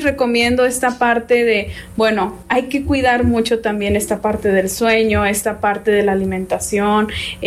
recomiendo esta parte de, bueno, hay que cuidar mucho también esta parte del sueño, esta parte de la alimentación,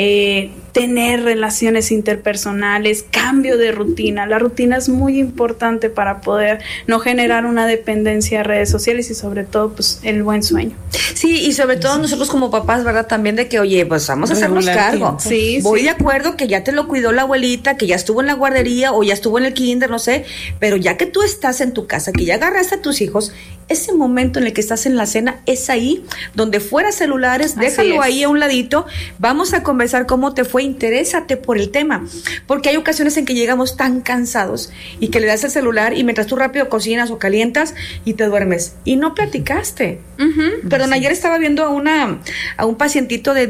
tener relaciones interpersonales, cambio de rutina. La rutina es muy importante para poder no generar una dependencia a redes sociales y sobre todo pues el buen sueño. Sí, y sobre todo nosotros como papás, ¿verdad? También de que, oye, pues vamos a hacernos cargo. Sí, voy sí. de acuerdo que ya te lo cuidó la abuelita, que ya estuvo en la guardería o ya estuvo en el kinder, no sé, pero ya que tú estás en tu casa, que ya agarraste a tus hijos, ese momento en el que estás en la cena es ahí, donde fuera celulares, déjalo ahí a un ladito, vamos a conversar cómo te fue, interésate por el tema, porque hay ocasiones en que llegamos tan cansados y que le das el celular y mientras tú rápido cocinas o calientas y te duermes y no platicaste. Perdón, ayer estaba viendo a un pacientito de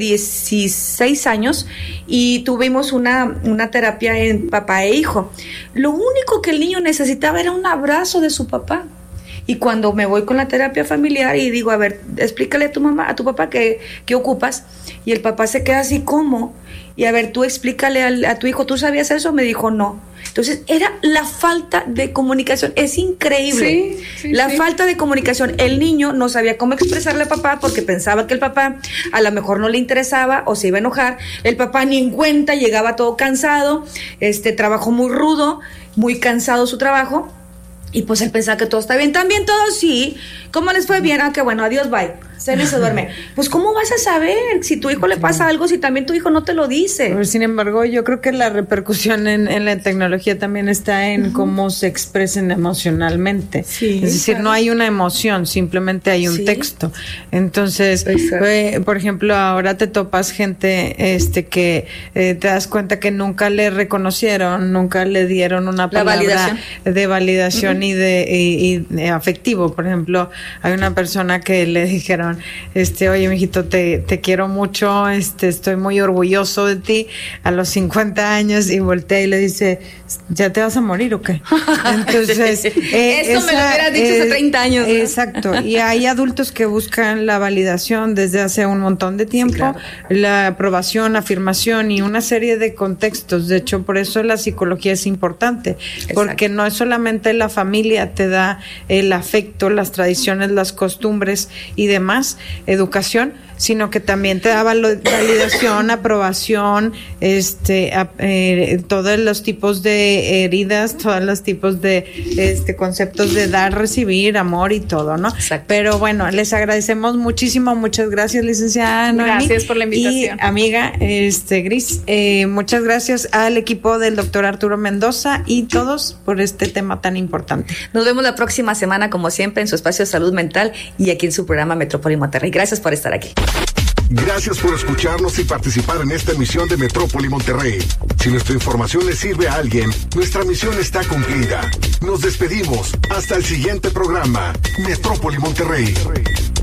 16 años y tuvimos una terapia en papá e hijo. Lo único que el niño necesitaba era un abrazo de su papá. Y cuando me voy con la terapia familiar y digo, a ver, explícale a tu mamá, a tu papá qué ocupas, y el papá se queda así, ¿cómo? Y a ver, tú explícale a tu hijo, ¿tú sabías eso? Me dijo, no. Entonces, era la falta de comunicación. Es increíble. Falta de comunicación. El niño no sabía cómo expresarle a papá porque pensaba que el papá a lo mejor no le interesaba o se iba a enojar. El papá ni en cuenta, llegaba todo cansado, trabajó muy rudo, muy cansado su trabajo. Y pues él pensaba que todo está bien. También todo sí. ¿Cómo les fue bien? Ah, qué bueno, adiós, bye. Se duerme. Pues ¿cómo vas a saber si tu hijo le pasa algo si también tu hijo no te lo dice? Pero, sin embargo, yo creo que la repercusión en la tecnología también está en cómo se expresen emocionalmente. Sí, es decir, no hay una emoción, simplemente hay un texto. Entonces, por ejemplo, ahora te topas gente que te das cuenta que nunca le reconocieron, nunca le dieron una palabra de validación y de afectivo. Por ejemplo, hay una persona que le dijeron, oye, mijito, te quiero mucho, estoy muy orgulloso de ti, a los 50 años, y voltea y le dice, ¿ya te vas a morir o qué? Entonces, eso me lo hubieras dicho hace 30 años, ¿no? Exacto, y hay adultos que buscan la validación desde hace un montón de tiempo, sí, claro, la aprobación, afirmación y una serie de contextos. De hecho, por eso la psicología es importante, porque no es solamente la familia te da el afecto, las tradiciones, las costumbres y demás, educación, sino que también te da validación, aprobación, todos los tipos de heridas, todos los tipos de conceptos de dar, recibir, amor y todo, ¿no? Exacto. Pero bueno, les agradecemos muchísimo, muchas gracias, licenciada Noemí. Gracias por la invitación. Y amiga, Gris, muchas gracias al equipo del doctor Arturo Mendoza y todos por este tema tan importante. Nos vemos la próxima semana, como siempre, en su espacio de salud mental y aquí en su programa Metrópoli Monterrey. Gracias por estar aquí. Gracias por escucharnos y participar en esta emisión de Metrópoli Monterrey. Si nuestra información le sirve a alguien, nuestra misión está cumplida. Nos despedimos. Hasta el siguiente programa. Metrópoli Monterrey.